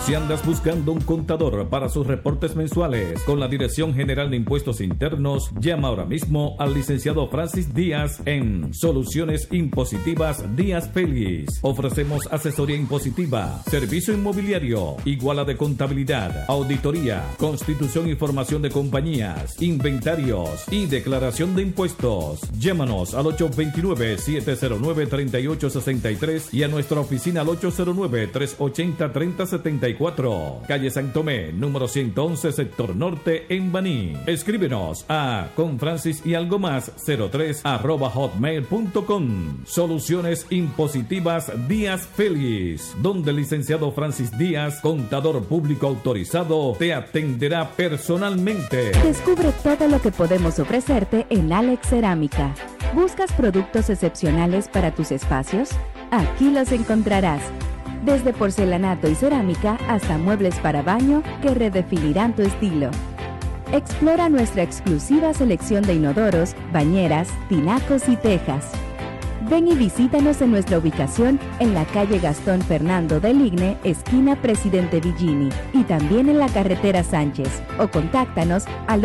Si andas buscando un contador para sus reportes mensuales con la Dirección General de Impuestos Internos, llama ahora mismo al licenciado Francis Díaz en Soluciones Impositivas Díaz Félix. Ofrecemos asesoría impositiva, servicio inmobiliario, iguala de contabilidad, auditoría, constitución y formación de compañías, inventarios y declaración de impuestos. Llámanos al 829-709-3863 y a nuestra oficina al 809-380-3074. Calle San Tomé, número 111, sector norte, en Baní. Escríbenos a confrancisyalgomas03@hotmail.com. Soluciones Impositivas Díaz Félix, donde el licenciado Francis Díaz, contador público autorizado, te atenderá personalmente. Descubre todo lo que podemos ofrecerte en Alex Cerámica. ¿Buscas productos excepcionales para tus espacios? Aquí los encontrarás. Desde porcelanato y cerámica hasta muebles para baño que redefinirán tu estilo. Explora nuestra exclusiva selección de inodoros, bañeras, tinacos y tejas. Ven y visítanos en nuestra ubicación en la calle Gastón Fernando del Igne, esquina Presidente Villini, y también en la carretera Sánchez, o contáctanos al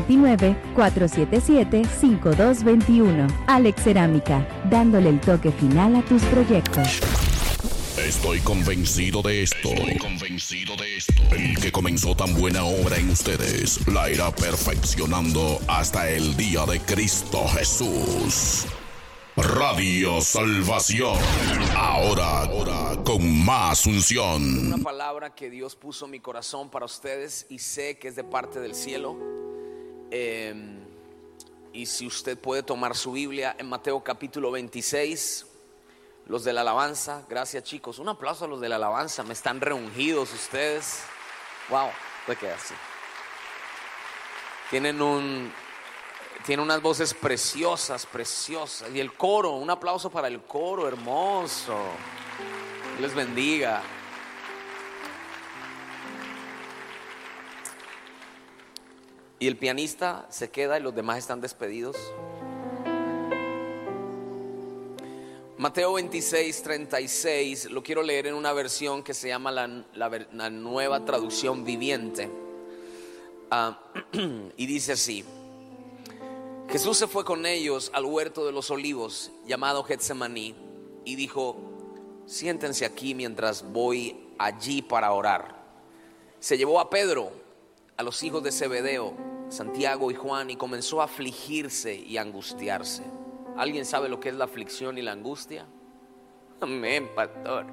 829-477-5221. Alex Cerámica, dándole el toque final a tus proyectos. Estoy convencido de esto. El que comenzó tan buena obra en ustedes la irá perfeccionando hasta el día de Cristo Jesús. Radio Salvación. Ahora con más unción. Una palabra que Dios puso en mi corazón para ustedes y sé que es de parte del cielo. Y si usted puede tomar su Biblia en Mateo capítulo 26. Los de la alabanza, gracias chicos. Un aplauso a los de la alabanza, me están reungidos ustedes. Wow, ¿de qué así? Tienen unas voces preciosas. Y el coro, un aplauso para el coro, hermoso. Dios les bendiga. Y el pianista se queda y los demás están despedidos. Mateo 26:36, lo quiero leer en una versión que se llama la Nueva Traducción Viviente. Y dice así: Jesús se fue con ellos al huerto de los olivos, llamado Getsemaní, y dijo: siéntense aquí mientras voy allí para orar. Se llevó a Pedro, a los hijos de Zebedeo, Santiago y Juan, y comenzó a afligirse y a angustiarse. ¿Alguien sabe lo que es la aflicción y la angustia? Amén, pastor.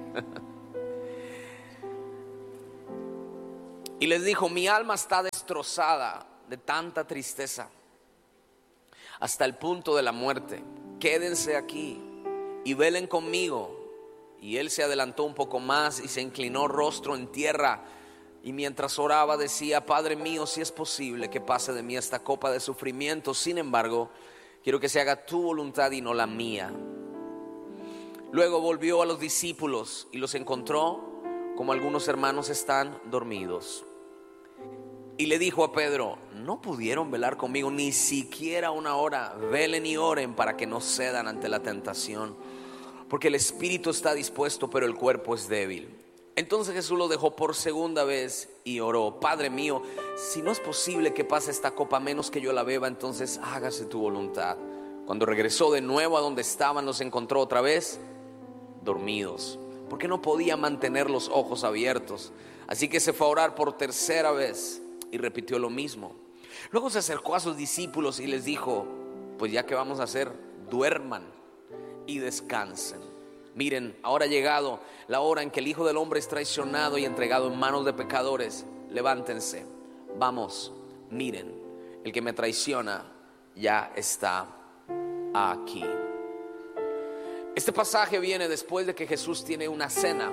Y les dijo: mi alma está destrozada de tanta tristeza hasta el punto de la muerte. Quédense aquí y velen conmigo. Y él se adelantó un poco más y se inclinó rostro en tierra, y mientras oraba decía: Padre mío, si es posible que pase de mí esta copa de sufrimiento, sin embargo quiero que se haga tu voluntad y no la mía. Luego volvió a los discípulos y los encontró como algunos hermanos están dormidos. Y le dijo a Pedro: ¿no pudieron velar conmigo ni siquiera una hora? Velen y oren para que no cedan ante la tentación, porque el espíritu está dispuesto, pero el cuerpo es débil. Entonces Jesús lo dejó por segunda vez y oró: Padre mío, si no es posible que pase esta copa menos que yo la beba, entonces hágase tu voluntad. Cuando regresó de nuevo a donde estaban, los encontró otra vez dormidos, porque no podía mantener los ojos abiertos. Así que se fue a orar por tercera vez y repitió lo mismo. Luego se acercó a sus discípulos y les dijo: pues ya que vamos a hacer, duerman y descansen. Miren, ahora ha llegado la hora en que el Hijo del Hombre es traicionado y entregado en manos de pecadores. Levántense, vamos, miren, el que me traiciona ya está aquí. Este pasaje viene después de que Jesús tiene una cena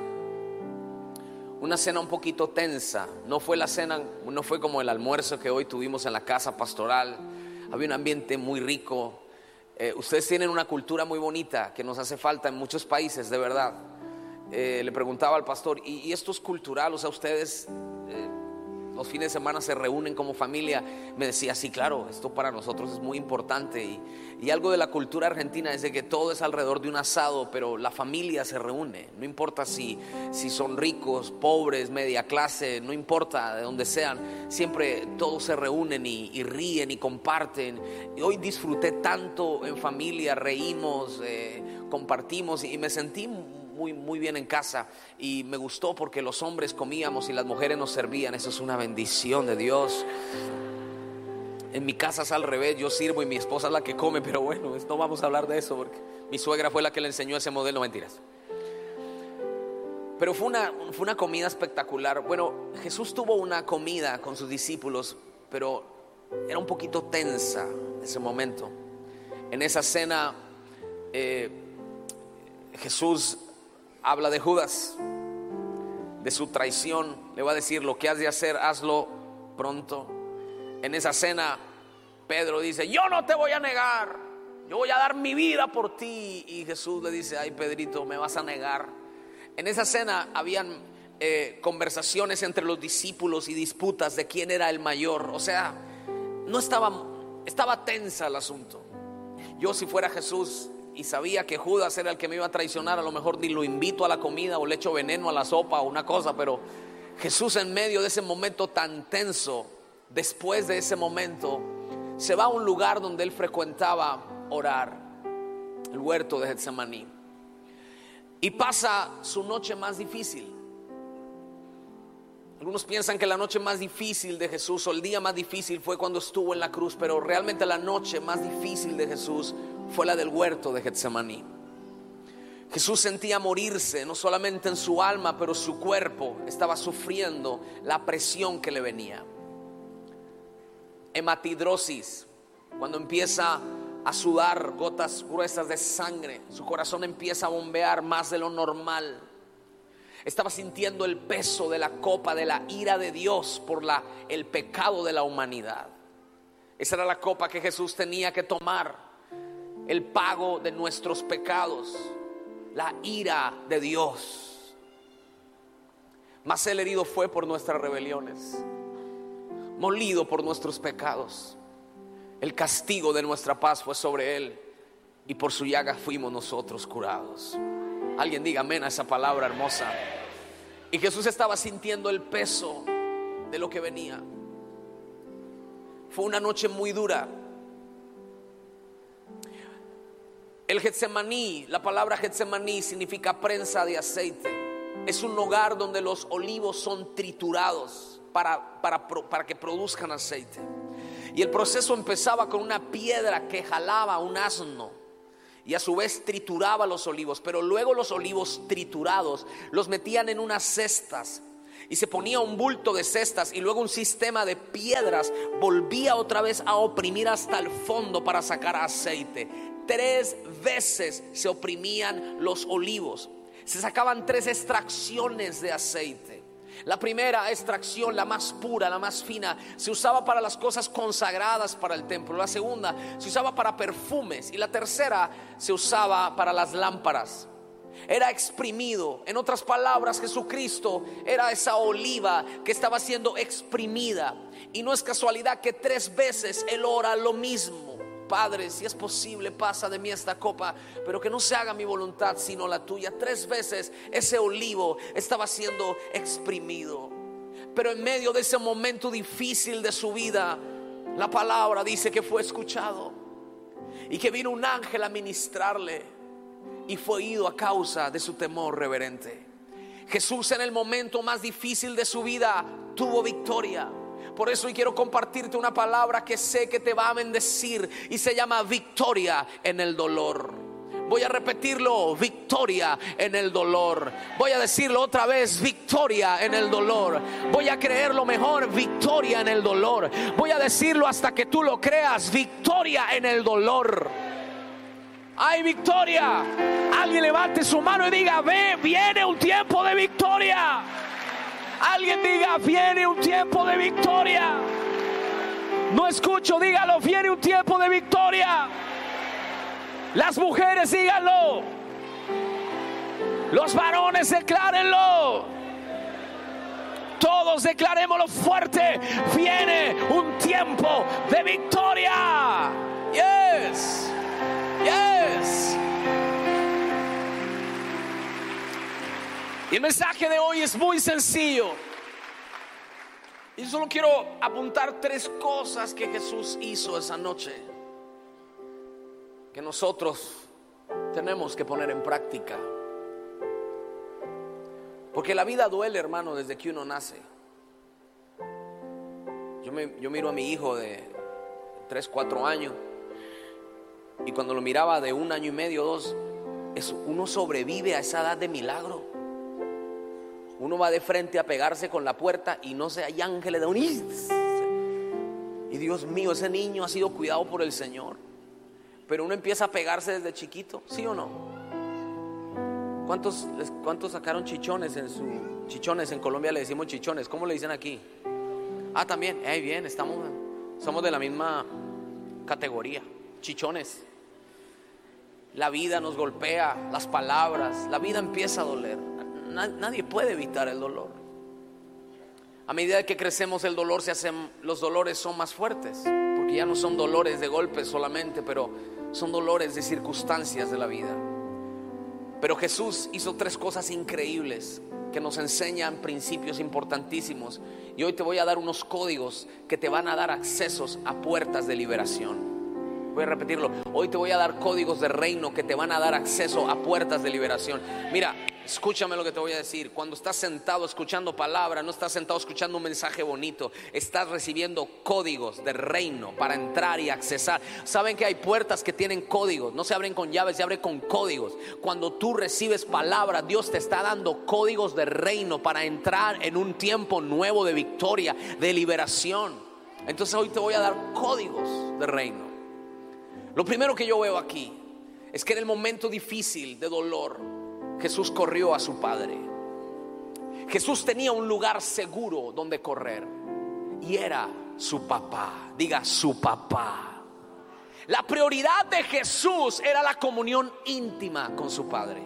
un poquito tensa. No fue la cena, no fue como el almuerzo que hoy tuvimos en la casa pastoral. Había un ambiente muy rico. Ustedes tienen una cultura muy bonita que nos hace falta en muchos países, de verdad. Le preguntaba al pastor: ¿y esto es cultural? O sea, ustedes los fines de semana se reúnen como familia. Me decía, sí, claro, esto para nosotros es muy importante. Y algo de la cultura argentina es de que todo es alrededor de un asado, pero la familia se reúne. No importa si son ricos, pobres, media clase, no importa de dónde sean, siempre todos se reúnen y ríen y comparten. Y hoy disfruté tanto en familia, reímos, compartimos y me sentí muy bien en casa, y me gustó porque los hombres comíamos y las mujeres nos servían. Eso es una bendición de Dios. En mi casa es al revés, yo sirvo y mi esposa es la que come, pero bueno, no vamos a hablar de eso porque mi suegra fue la que le enseñó ese modelo. Mentiras. Pero fue una comida espectacular. Bueno, Jesús tuvo una comida con sus discípulos, pero era un poquito tensa ese momento. En esa cena Jesús habla de Judas, de su traición. Le va a decir: lo que has de hacer, hazlo pronto. En esa cena Pedro dice: yo no te voy a negar, yo voy a dar mi vida por ti. Y Jesús le dice: ay, Pedrito, me vas a negar. En esa cena habían conversaciones entre los discípulos y disputas de quién era el mayor. O sea, no estaba tensa el asunto. Yo, si fuera Jesús y sabía que Judas era el que me iba a traicionar, a lo mejor ni lo invito a la comida o le echo veneno a la sopa o una cosa. Pero Jesús, en medio de ese momento tan tenso, después de ese momento, se va a un lugar donde él frecuentaba orar, el huerto de Getsemaní, y pasa su noche más difícil. Algunos piensan que la noche más difícil de Jesús, o el día más difícil, fue cuando estuvo en la cruz, pero realmente la noche más difícil de Jesús fue la del huerto de Getsemaní. Jesús sentía morirse, no solamente en su alma, pero su cuerpo estaba sufriendo la presión que le venía. Hematidrosis, cuando empieza a sudar gotas gruesas de sangre, su corazón empieza a bombear más de lo normal. Estaba sintiendo el peso de la copa de la ira de Dios por el pecado de la humanidad. Esa era la copa que Jesús tenía que tomar, el pago de nuestros pecados, la ira de Dios. Mas Él herido fue por nuestras rebeliones, molido por nuestros pecados. El castigo de nuestra paz fue sobre Él, y por su llaga fuimos nosotros curados. Alguien diga amén a esa palabra hermosa. Y Jesús estaba sintiendo el peso de lo que venía. Fue una noche muy dura. El Getsemaní, la palabra Getsemaní significa prensa de aceite. Es un lugar donde los olivos son triturados para que produzcan aceite. Y el proceso empezaba con una piedra que jalaba un asno y a su vez trituraba los olivos. Pero luego los olivos triturados los metían en unas cestas y se ponía un bulto de cestas, y luego un sistema de piedras volvía otra vez a oprimir hasta el fondo para sacar aceite. 3 veces se oprimían los olivos. Se sacaban 3 extracciones de aceite. La primera extracción, la más pura, la más fina, se usaba para las cosas consagradas para el templo. La segunda se usaba para perfumes, y la tercera se usaba para las lámparas. Era exprimido. En otras palabras, Jesucristo era esa oliva que estaba siendo exprimida. Y no es casualidad que 3 veces Él ora lo mismo: Padre, si es posible, pasa de mí esta copa, pero que no se haga mi voluntad sino la tuya. 3 veces ese olivo estaba siendo exprimido. Pero en medio de ese momento difícil de su vida, la palabra dice que fue escuchado y que vino un ángel a ministrarle, y fue ido a causa de su temor reverente. Jesús, en el momento más difícil de su vida, tuvo victoria. Por eso hoy quiero compartirte una palabra que sé que te va a bendecir, y se llama victoria en el dolor. Voy a repetirlo: victoria en el dolor. Voy a decirlo otra vez: victoria en el dolor. Voy a creerlo mejor: victoria en el dolor. Voy a decirlo hasta que tú lo creas: victoria en el dolor. Hay victoria. Alguien levante su mano y diga: ve, viene un tiempo de victoria. Alguien diga: viene un tiempo de victoria. No escucho, dígalo: viene un tiempo de victoria. Las mujeres, díganlo. Los varones, declárenlo. Todo Todos declarémoslo fuerte: viene un tiempo de victoria. Yes, yes. Y el mensaje de hoy es muy sencillo. Y solo quiero apuntar 3 cosas que Jesús hizo esa noche, que nosotros tenemos que poner en práctica. Porque la vida duele, hermano, desde que uno nace. Yo miro a mi hijo de 3, 4 años, y cuando lo miraba de 1 año y medio, 2, uno sobrevive a esa edad de milagro. Uno va de frente a pegarse con la puerta y no sé, hay ángeles de un... Y Dios mío, ese niño ha sido cuidado por el Señor. Pero uno empieza a pegarse desde chiquito, ¿sí o no? ¿Cuántos sacaron chichones en su... Chichones, en Colombia le decimos chichones, ¿cómo le dicen aquí? Ah, también, bien, somos de la misma categoría, chichones. La vida nos golpea, las palabras, la vida empieza a doler. Nadie puede evitar el dolor. A medida que crecemos, los dolores son más fuertes, porque ya no son dolores de golpes solamente, pero son dolores de circunstancias de la vida. Pero Jesús hizo 3 cosas increíbles que nos enseñan principios importantísimos. Y hoy te voy a dar unos códigos que te van a dar accesos a puertas de liberación. Voy a repetirlo: hoy te voy a dar códigos de reino que te van a dar acceso a puertas de liberación. Mira, escúchame lo que te voy a decir. Cuando estás sentado escuchando palabra, no estás sentado escuchando un mensaje bonito, estás recibiendo códigos de reino para entrar y accesar. Saben que hay puertas que tienen códigos, no se abren con llaves, se abren con códigos. Cuando tú recibes palabra, Dios te está dando códigos de reino para entrar en un tiempo nuevo de victoria, de liberación. Entonces hoy te voy a dar códigos de reino. Lo primero que yo veo aquí es que en el momento difícil de dolor, Jesús corrió a su Padre. Jesús tenía un lugar seguro donde correr, y era su papá. Diga, su papá. La prioridad de Jesús era la comunión íntima con su Padre.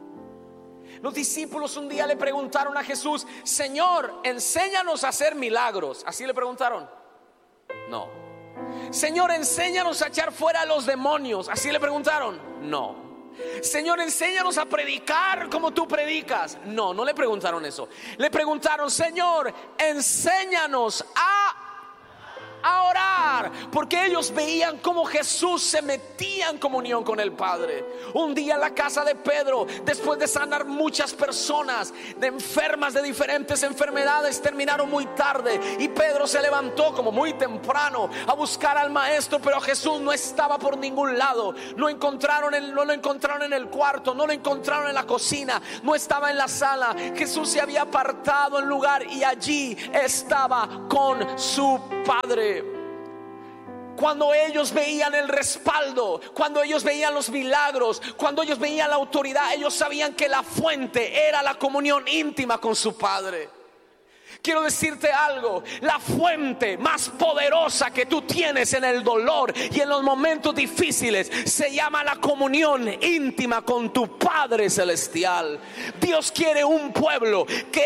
Los discípulos un día le preguntaron a Jesús: Señor, enséñanos a hacer milagros. ¿Así le preguntaron? No. Señor, enséñanos a echar fuera a los demonios. ¿Así le preguntaron? No. Señor, enséñanos a predicar como tú predicas. No, no le preguntaron eso. Le preguntaron: Señor, enséñanos a orar, porque ellos veían cómo Jesús se metía en comunión con el Padre. Un día en la casa de Pedro, después de sanar muchas personas de enfermas de diferentes enfermedades, terminaron muy tarde, y Pedro se levantó como muy temprano a buscar al maestro, pero Jesús no estaba por ningún lado. No lo encontraron en el cuarto, no lo encontraron en la cocina, no estaba en la sala. Jesús se había apartado en lugar, y allí estaba con su Padre. Cuando ellos veían el respaldo, cuando ellos veían los milagros, cuando ellos veían la autoridad, ellos sabían que la fuente era la comunión íntima con su Padre. Quiero decirte algo: la fuente más poderosa que tú tienes en el dolor y en los momentos difíciles se llama la comunión íntima con tu Padre celestial. Dios quiere un pueblo que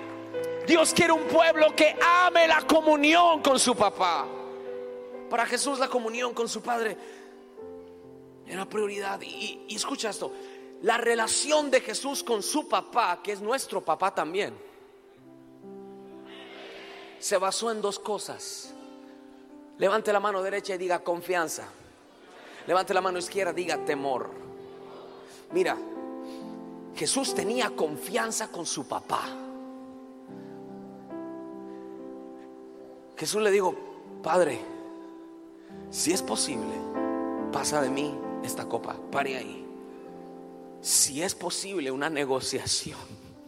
ame la comunión con su papá. Para Jesús la comunión con su Padre era prioridad. Y escucha esto: la relación de Jesús con su papá, que es nuestro papá también, se basó en 2 cosas. Levante la mano derecha y diga confianza. Levante la mano izquierda, diga temor. Mira, Jesús tenía confianza con su papá. Jesús le dijo: Padre, si es posible, pasa de mí esta copa. Pare ahí. Si es posible una negociación,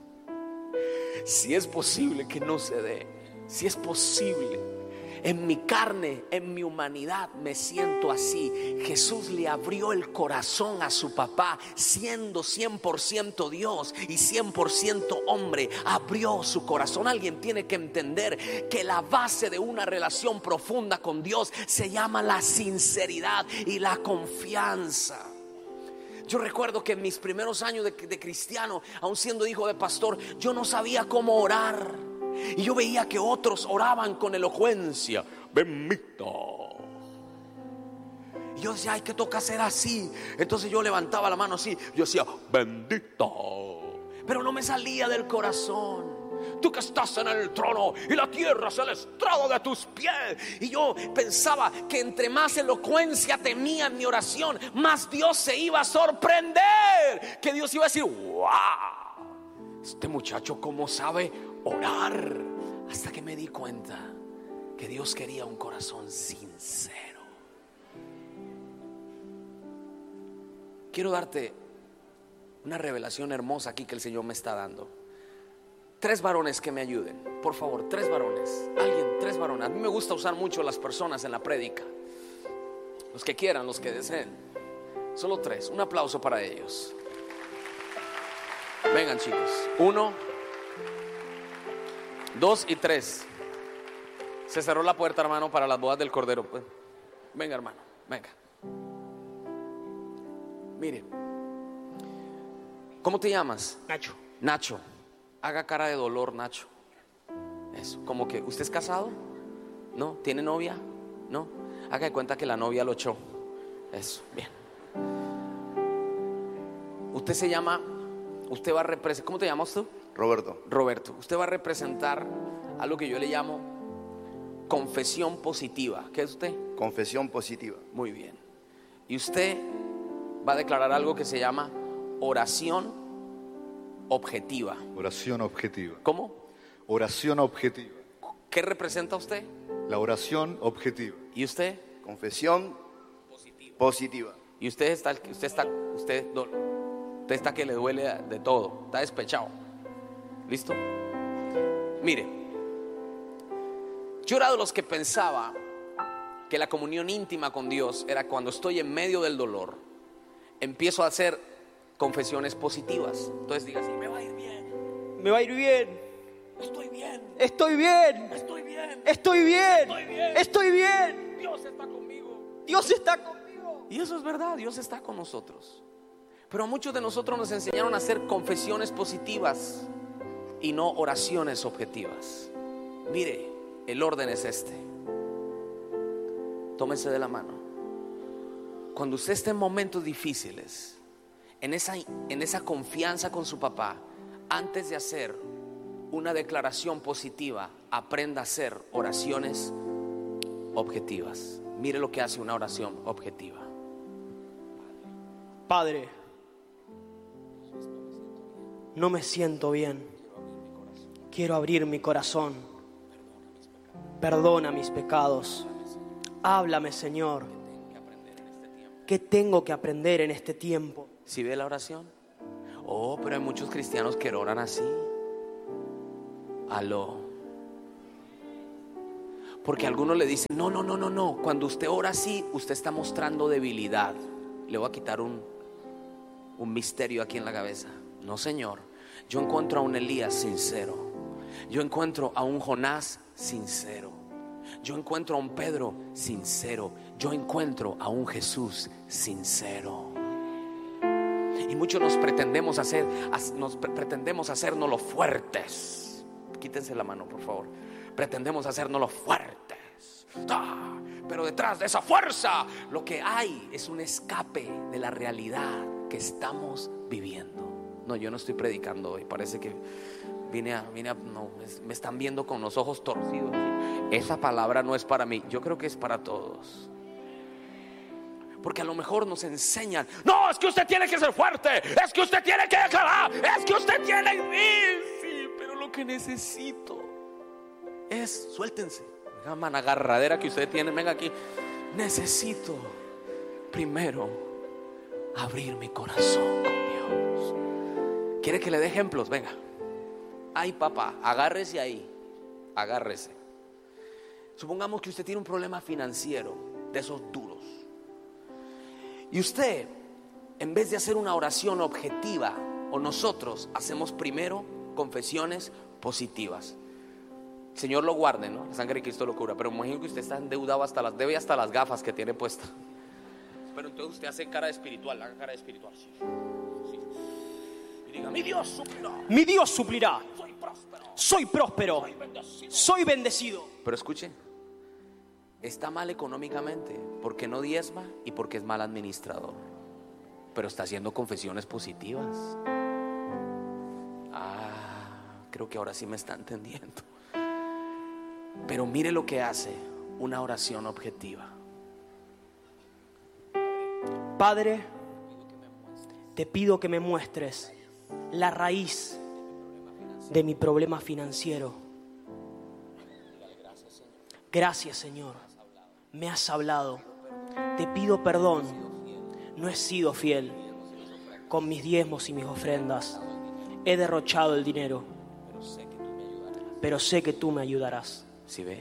si es posible que no se dé, si es posible, en mi carne, en mi humanidad me siento así. Jesús le abrió el corazón a su papá, siendo 100% Dios y 100% hombre. Abrió su corazón. Alguien tiene que entender que la base de una relación profunda con Dios se llama la sinceridad y la confianza. Yo recuerdo que en mis primeros años de cristiano, aún siendo hijo de pastor, yo no sabía cómo orar. Y yo veía que otros oraban con elocuencia. Bendito. Y yo decía, ay, ¿qué toca hacer así? Entonces yo levantaba la mano así. Yo decía, bendito. Pero no me salía del corazón. Tú que estás en el trono y la tierra es el estrado de tus pies. Y yo pensaba que entre más elocuencia tenía en mi oración, más Dios se iba a sorprender. Que Dios iba a decir, wow, este muchacho cómo sabe orar. Hasta que me di cuenta que Dios quería un corazón sincero. Quiero darte una revelación hermosa aquí que el Señor me está dando. 3 varones que me ayuden, por favor, 3 varones. Alguien, 3 varones. A mí me gusta usar mucho las personas en la prédica. Los que quieran, los que deseen. Solo 3, un aplauso para ellos. Vengan, chicos. 1, 2 y 3. Se cerró la puerta, hermano, para las bodas del Cordero. Venga, hermano, venga. Mire, ¿cómo te llamas? Nacho. Nacho. Haga cara de dolor, Nacho. Eso, como que, ¿usted es casado? ¿No? ¿Tiene novia? ¿No? Haga de cuenta que la novia lo echó. Eso, bien. Usted se llama, usted va a representar, ¿cómo te llamas tú? Roberto. Roberto. Usted va a representar algo que yo le llamo confesión positiva. ¿Qué es usted? Confesión positiva. Muy bien. Y usted va a declarar algo que se llama oración objetiva. Oración objetiva. ¿Cómo? Oración objetiva. ¿Qué representa usted? La oración objetiva. ¿Y usted? Confesión positiva. Y usted está que le duele de todo, está despechado. ¿Listo? Mire, yo era de los que pensaba que la comunión íntima con Dios era cuando estoy en medio del dolor, empiezo a hacer confesiones positivas. Entonces diga así, me va a ir bien. Me va a ir bien. Estoy bien. Estoy bien. Estoy bien. Estoy bien. Estoy bien. Estoy bien. Dios está conmigo. Dios está conmigo. Y eso es verdad, Dios está con nosotros. Pero a muchos de nosotros nos enseñaron a hacer confesiones positivas y no oraciones objetivas. Mire, el orden es este. Tómese de la mano. Cuando usted esté en momentos difíciles, en esa confianza con su papá, antes de hacer una declaración positiva, aprenda a hacer oraciones objetivas. Mire lo que hace una oración objetiva. Padre, no me siento bien. Quiero abrir mi corazón. Perdona mis pecados. Háblame, Señor. ¿Qué tengo que aprender en este tiempo? ¿Sí ve la oración? Oh, pero hay muchos cristianos que oran así. Aló. Porque algunos le dicen, no. Cuando usted ora así, usted está mostrando debilidad. Le voy a quitar un misterio aquí en la cabeza. No, Señor. Yo encuentro a un Elías sincero. Yo encuentro a un Jonás sincero. Yo encuentro a un Pedro sincero. Yo encuentro a un Jesús sincero. Y muchos nos pretendemos hacernos los fuertes. Quítense la mano, por favor. Pretendemos hacernos los fuertes. Pero detrás de esa fuerza lo que hay es un escape de la realidad que estamos viviendo. No, yo no estoy predicando hoy. Parece que me están viendo con los ojos torcidos. Esa palabra no es para mí. Yo creo que es para todos. Porque a lo mejor nos enseñan, no, es que usted tiene que ser fuerte, es que usted tiene que declarar, es que usted tiene que ir. Sí, pero lo que necesito es, suéltense, la mano agarradera que usted tiene, venga aquí. Necesito primero abrir mi corazón con Dios. ¿Quiere que le dé ejemplos? Venga. Ay, papá, agárrese ahí. Agárrese. Supongamos que usted tiene un problema financiero, de esos duros. Y usted, en vez de hacer una oración objetiva, o nosotros hacemos primero confesiones positivas. El Señor lo guarde, ¿no? La sangre de Cristo lo cura. Pero imagino que usted está endeudado debe hasta las gafas que tiene puestas. Pero entonces usted hace cara de espiritual, haga cara de espiritual. Sí. Diga, mi Dios suplirá. Mi Dios suplirá. Soy próspero. Soy próspero. Soy bendecido. Soy bendecido. Pero escuchen, está mal económicamente porque no diezma y porque es mal administrador, pero está haciendo confesiones positivas. Creo que ahora sí me está entendiendo. Pero mire lo que hace una oración objetiva. Padre, te pido que me muestres la raíz de mi problema financiero. Gracias, Señor. Me has hablado. Te pido perdón. No he sido fiel con mis diezmos y mis ofrendas. He derrochado el dinero, pero sé que tú me ayudarás. ¿Sí ve?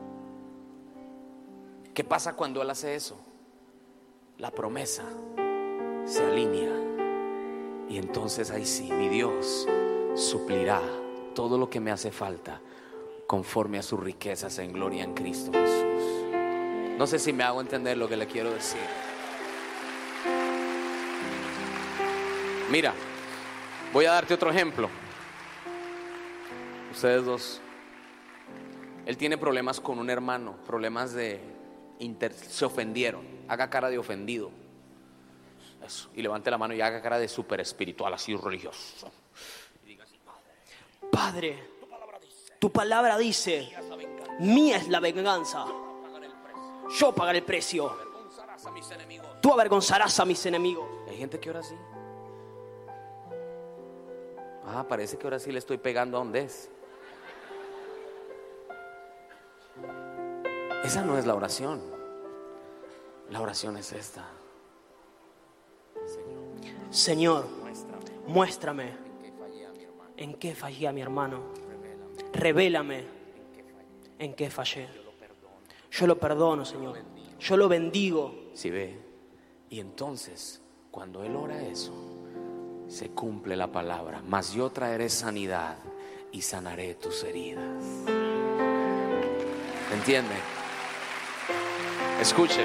¿Qué pasa cuando él hace eso? La promesa se alinea y entonces ahí sí, mi Dios suplirá todo lo que me hace falta conforme a sus riquezas en gloria en Cristo Jesús. No sé si me hago entender lo que le quiero decir. Mira, voy a darte otro ejemplo. Ustedes dos. Él tiene problemas con un hermano, problemas se ofendieron. Haga cara de ofendido. Eso. Y levante la mano y haga cara de súper espiritual, así religioso. Y diga así: Padre, tu palabra dice, mía es la venganza. Yo pagaré el precio. Tú avergonzarás a mis enemigos. Hay gente que ora así. Parece que ahora sí le estoy pegando a donde es. Esa no es la oración. La oración es esta. Señor, muéstrame en qué fallé a mi hermano. Revélame en qué fallé. Yo lo perdono, Señor. Yo lo bendigo. ¿Sí ve? Y entonces, cuando él ora eso, se cumple la palabra: mas yo traeré sanidad y sanaré tus heridas. ¿Entiende? Escuche.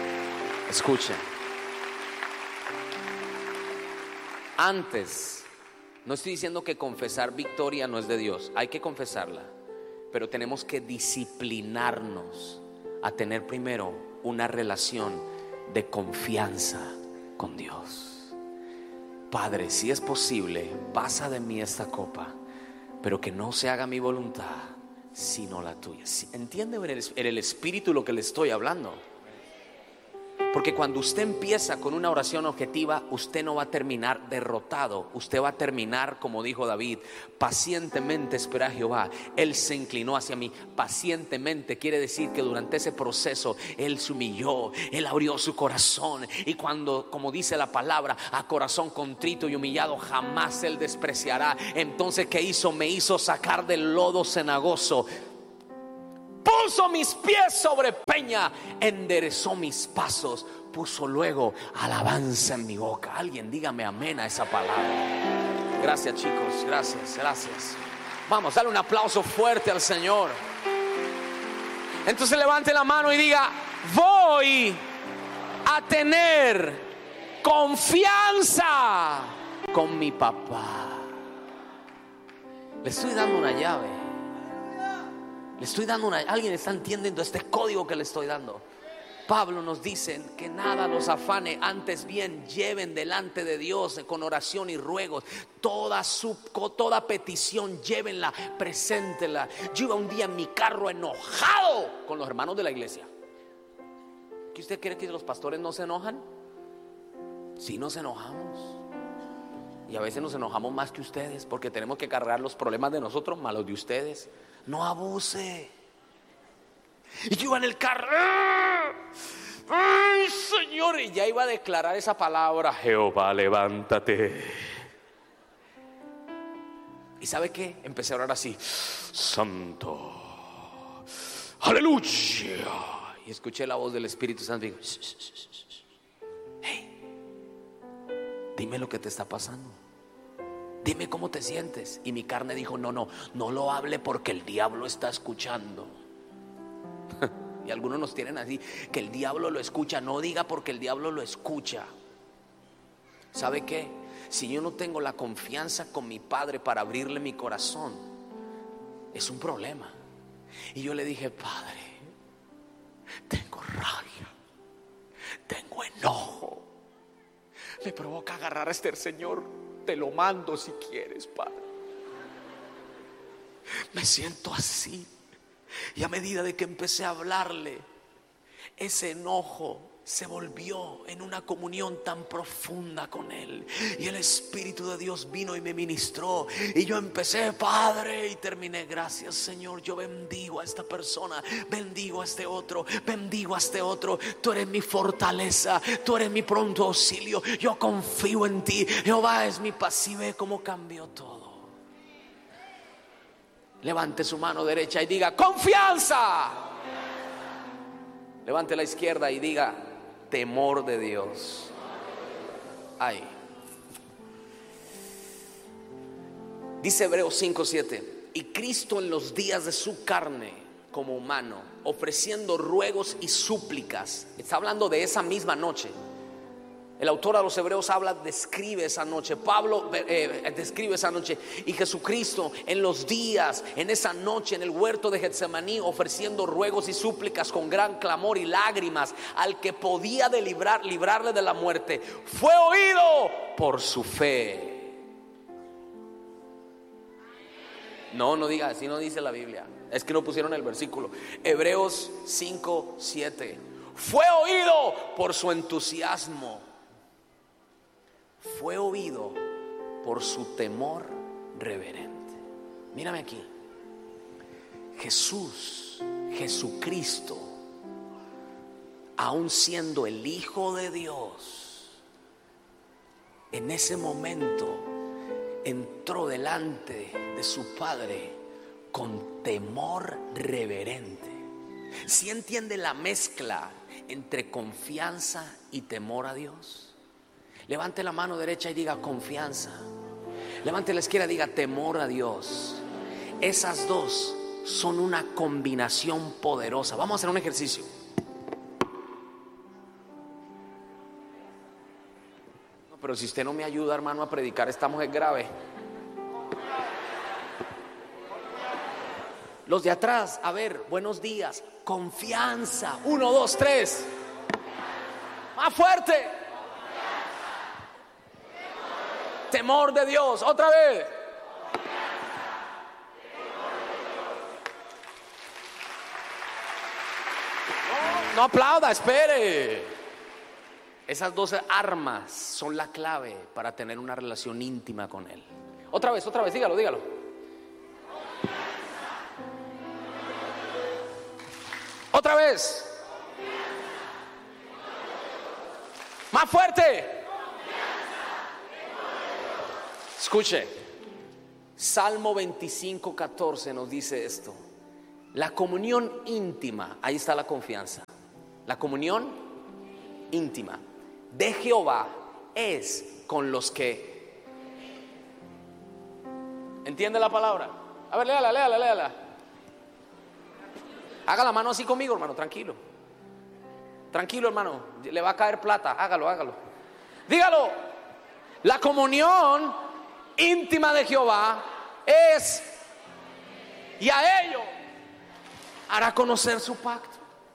Antes, no estoy diciendo que confesar victoria no es de Dios, hay que confesarla, pero tenemos que disciplinarnos a tener primero una relación de confianza con Dios. Padre, si es posible, pasa de mí esta copa, pero que no se haga mi voluntad sino la tuya. ¿Entiende en el espíritu lo que le estoy hablando? Porque cuando usted empieza con una oración objetiva, usted no va a terminar derrotado. Usted va a terminar, como dijo David: pacientemente esperé a Jehová, Él se inclinó hacia mí. Pacientemente quiere decir que durante ese proceso Él se humilló, Él abrió su corazón. Y cuando, como dice la palabra, a corazón contrito y humillado jamás Él despreciará. Entonces, ¿qué hizo? Me hizo sacar del lodo cenagoso, puso mis pies sobre peña, enderezó mis pasos, puso luego alabanza en mi boca. Alguien dígame amén a esa palabra. Gracias, chicos, gracias. Vamos, dale un aplauso fuerte al Señor. Entonces levante la mano y diga: voy a tener confianza con mi papá. Le estoy dando una llave. Alguien está entendiendo este código que le estoy dando. Pablo nos dice que nada los afane, antes bien lleven delante de Dios con oración y ruegos toda petición, llévenla, preséntela. Yo iba un día en mi carro enojado con los hermanos de la iglesia. ¿Qué usted cree que los pastores no se enojan? Sí, nos enojamos. Y a veces nos enojamos más que ustedes, porque tenemos que cargar los problemas de nosotros más los de ustedes. No abuse. Y yo iba en el carro, ¡ay, Señor! Y ya iba a declarar esa palabra: Jehová, levántate. ¿Y sabe qué? Empecé a orar así: Santo, aleluya. Y escuché la voz del Espíritu Santo y digo: hey, dime lo que te está pasando. Dime cómo te sientes. Y mi carne dijo: no lo hable porque el diablo está escuchando. Y algunos nos tienen así, que el diablo lo escucha. No diga porque el diablo lo escucha. ¿Sabe qué? si yo no tengo la confianza con mi Padre para abrirle mi corazón, es un problema. Y yo le dije: Padre, tengo rabia, tengo enojo, me provoca agarrar a este Señor, te lo mando si quieres, Padre. Me siento así. Y a medida de que empecé a hablarle, ese enojo se volvió en una comunión tan profunda con Él. Y el Espíritu de Dios vino y me ministró. Y yo empecé: Padre, y terminé: gracias, Señor, yo bendigo a esta persona, bendigo a este otro, bendigo a este otro. Tú eres mi fortaleza, tú eres mi pronto auxilio. Yo confío en ti. Jehová es mi paz. Y ve cómo cambió todo. Levante su mano derecha y diga: confianza. Levante la izquierda y diga: temor de Dios. Ahí. Dice Hebreos 5:7: y Cristo en los días de su carne como humano, ofreciendo ruegos y súplicas. Está hablando de esa misma noche. El autor a los Hebreos describe esa noche. Pablo describe esa noche. Y Jesucristo en los días, en esa noche, en el huerto de Getsemaní, ofreciendo ruegos y súplicas con gran clamor y lágrimas al que podía librarle de la muerte, fue oído por su fe. No diga así, no dice la Biblia. Es que no pusieron el versículo. Hebreos 5:7. Fue oído por su entusiasmo. Fue oído por su temor reverente. Mírame aquí. Jesucristo, aun siendo el Hijo de Dios, en ese momento entró delante de su Padre con temor reverente. ¿Sí entiende la mezcla entre confianza y temor a Dios? Levante la mano derecha y diga: confianza. Levante la izquierda y diga: temor a Dios. Esas dos son una combinación poderosa. Vamos a hacer un ejercicio. No, pero si usted no me ayuda, hermano, a predicar, estamos en grave. Los de atrás, a ver, buenos días. Confianza. 1, 2, 3. Más fuerte. Temor de Dios. Otra vez. No aplauda, espere. Esas 12 armas son la clave para tener una relación íntima con Él. Otra vez, dígalo. Otra vez. Más fuerte. Escuche, Salmo 25:14 nos dice esto: la comunión íntima, ahí está la confianza. La comunión íntima de Jehová es con los que... ¿Entiende la palabra? A ver, léala. Haga la mano así conmigo, hermano, tranquilo, hermano, le va a caer plata. Hágalo. Dígalo: la comunión íntima de Jehová es, y a ello hará conocer su pacto.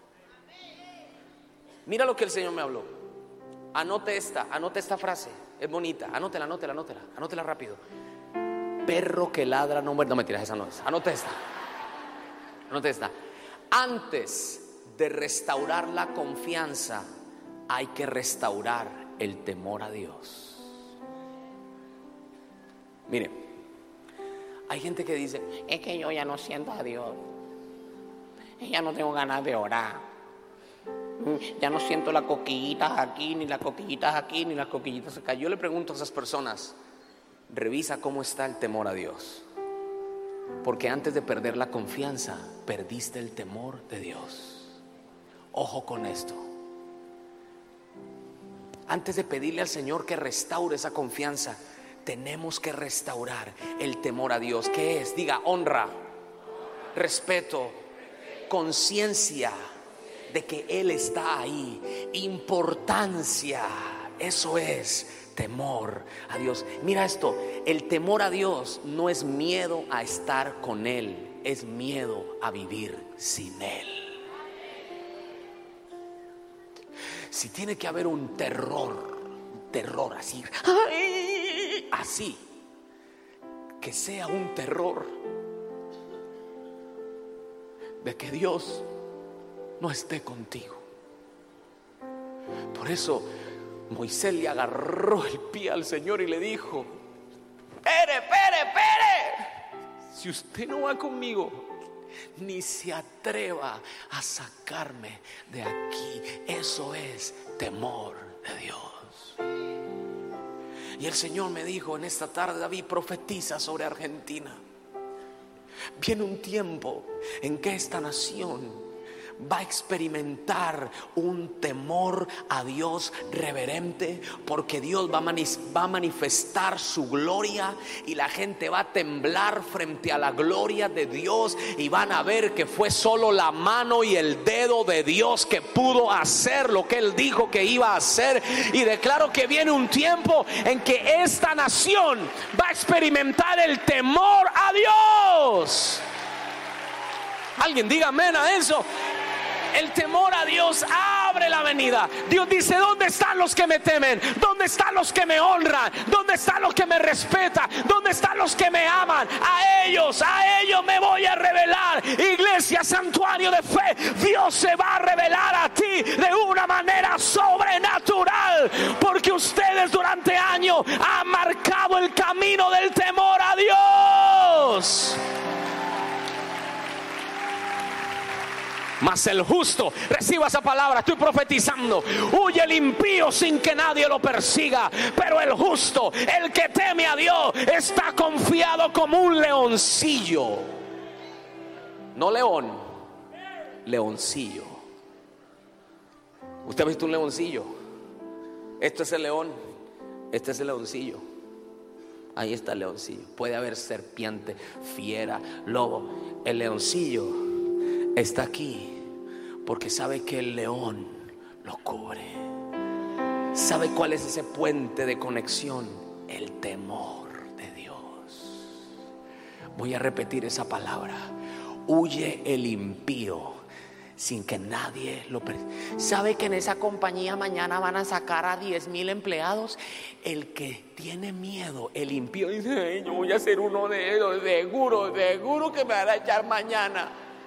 Mira lo que el Señor me habló. Anote esta frase, es bonita. Anótela rápido. Perro que ladra no muerde. No, mentiras, esa no es. Anote esta. Antes de restaurar la confianza, hay que restaurar el temor a Dios. Mire, hay gente que dice: es que yo ya no siento a Dios, ya no tengo ganas de orar, ya no siento las coquillitas aquí, ni las coquillitas aquí, ni las coquillitas acá. Yo le pregunto a esas personas: revisa cómo está el temor a Dios, porque antes de perder la confianza, perdiste el temor de Dios. Ojo con esto. Antes de pedirle al Señor que restaure esa confianza, tenemos que restaurar el temor a Dios. ¿Qué es? Diga: honra, respeto, conciencia de que Él está ahí, importancia. Eso es temor a Dios. Mira esto, el temor a Dios no es miedo a estar con Él, es miedo a vivir sin Él. Si tiene que haber un terror así, así, que sea un terror de que Dios no esté contigo. Por eso Moisés le agarró el pie al Señor y le dijo: espere. Si usted no va conmigo, ni se atreva a sacarme de aquí. Eso es temor de Dios. Y el Señor me dijo en esta tarde: David, profetiza sobre Argentina. Viene un tiempo en que esta nación va a experimentar un temor a Dios reverente, porque Dios va a manifestar su gloria y la gente va a temblar frente a la gloria de Dios y van a ver que fue solo la mano y el dedo de Dios que pudo hacer lo que Él dijo que iba a hacer. Y declaro que viene un tiempo en que esta nación va a experimentar el temor a Dios. Alguien diga amén a eso. El temor a Dios abre la avenida. Dios dice: ¿dónde están los que me temen? ¿Dónde están los que me honran? ¿Dónde están los que me respetan? ¿Dónde están los que me aman? A ellos me voy a revelar. Iglesia, santuario de fe, Dios se va a revelar a ti de una manera sobrenatural, porque ustedes durante años han marcado el camino del temor a Dios. Mas el justo, reciba esa palabra, estoy profetizando, huye el impío sin que nadie lo persiga, pero el justo, el que teme a Dios, está confiado como un leoncillo. No león, leoncillo. ¿Usted ha visto un leoncillo? Este es el león, este es el leoncillo. Ahí está el leoncillo. Puede haber serpiente, fiera, lobo. El leoncillo está aquí porque sabe que el león lo cubre. ¿Sabe cuál es ese puente de conexión? El temor de Dios. Voy a repetir esa palabra: huye el impío sin que nadie lo persiga. ¿Sabe que en esa compañía mañana van a sacar a 10,000 empleados? El que tiene miedo, el impío, dice: yo voy a ser uno de ellos, seguro que me van a echar mañana.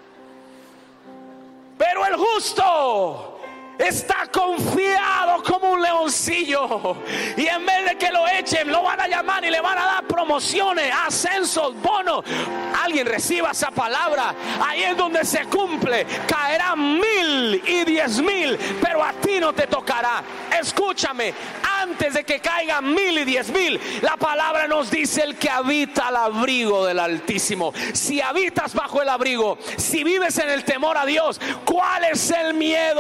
Pero el justo está confiado como un leoncillo, y en vez de que lo echen, lo van a llamar y le van a dar promociones, ascensos, bonos. Alguien reciba esa palabra. Ahí es donde se cumple. Caerán 1,000 y 10,000, pero a ti no te tocará. Escúchame, antes de que caigan 1,000 y 10,000, la palabra nos dice: el que habita al abrigo del Altísimo. Si habitas bajo el abrigo, si vives en el temor a Dios, ¿cuál es el miedo